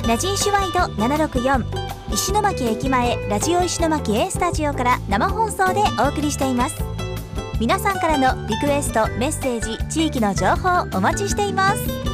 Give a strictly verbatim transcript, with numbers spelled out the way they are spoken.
ラジーシュワイドななろくよん石巻駅前ラジオ石巻 A スタジオから生放送でお送りしています。皆さんからのリクエスト、メッセージ、地域の情報お待ちしています。